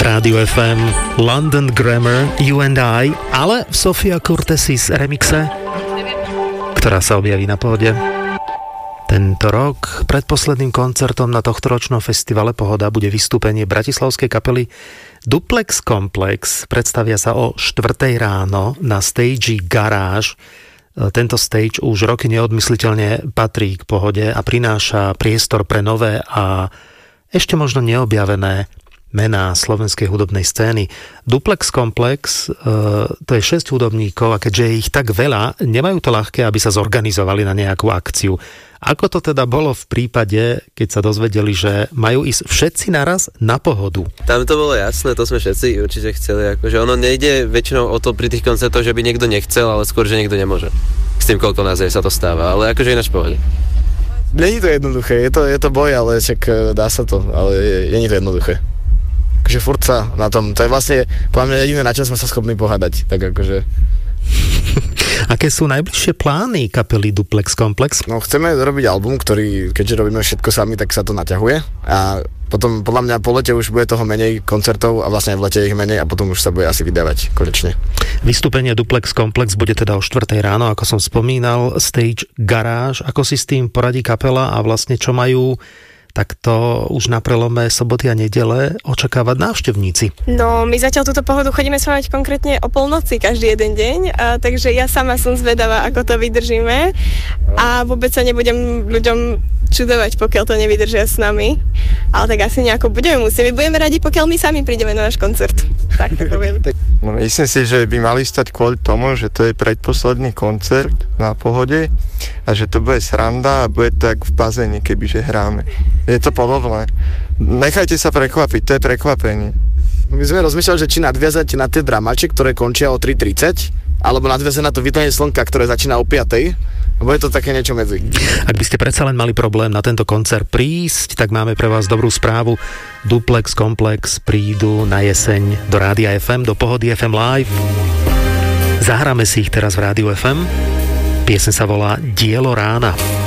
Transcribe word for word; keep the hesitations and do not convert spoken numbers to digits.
Rádio ef em, London Grammar, You and I, ale v Sofia Kurtesis remixe, ktorá sa objaví na Pohode. Tento rok predposledným koncertom na tohtoročnom festivale Pohoda bude vystúpenie bratislavskej kapely Duplex Complex. Predstavia sa o štvrtej ráno na stage Garage. Tento stage už roky neodmysliteľne patrí k Pohode a prináša priestor pre nové a ešte možno neobjavené mená slovenskej hudobnej scény. Duplex Complex, to je šesť hudobníkov a keďže je ich tak veľa, nemajú to ľahké, aby sa zorganizovali na nejakú akciu. Ako to teda bolo v prípade, keď sa dozvedeli, že majú ísť všetci naraz na Pohodu? Tam to bolo jasné, to sme všetci určite chceli. Akože ono nejde väčšinou o to pri tých koncertoch, že by niekto nechcel, ale skôr, že niekto nemôže. S tým, koľko nás je, sa to stáva, ale akože ináč v Pohode. Není to jednoduché, je to, je to boj, ale však dá sa to, ale není to jednoduché. Akože furt sa na tom, to je vlastne podľa mňa jediné, na čom sme sa schopní pohádať, tak akože... Aké sú najbližšie plány kapely Duplex Complex? No chceme robiť album, ktorý, keďže robíme všetko sami, tak sa to naťahuje a potom podľa mňa po lete už bude toho menej koncertov a vlastne v lete ich menej a potom už sa bude asi vydávať konečne. Vystúpenie Duplex Complex bude teda o štvrtej ráno, ako som spomínal, stage Garage. Ako si s tým poradí kapela a vlastne čo majú takto už na prelome soboty a nedele očakávať návštevníci? No, my zatiaľ túto Pohodu chodíme slavať konkrétne o polnoci každý jeden deň, a, takže ja sama som zvedavá, ako to vydržíme a vôbec sa nebudem ľuďom čudovať, pokiaľ to nevydržia s nami, ale tak asi nejako budeme musieť. My budeme radi, pokiaľ my sami prídeme na náš koncert. Tak, tak poviem. No, myslím si, že by mali stať kvôli tomu, že to je predposledný koncert na Pohode a že to bude sranda a bude tak v bazéne, kebyže hráme. Je to podobné. Nechajte sa prekvapiť, to je prekvapenie. My sme rozmýšľali, že či nadviazať na tie dramače, ktoré končia o tri tridsať, alebo nadviazať na to vytanie slnka, ktoré začína o piatej. Lebo je to také niečo medzi. Ak by ste predsa len mali problém na tento koncert prísť, tak máme pre vás dobrú správu. Duplex Complex prídu na jeseň do Rádia ef em, do Pohody ef em Live. Zahráme si ich teraz v Rádiu ef em. Pieseň sa volá Dielo rána.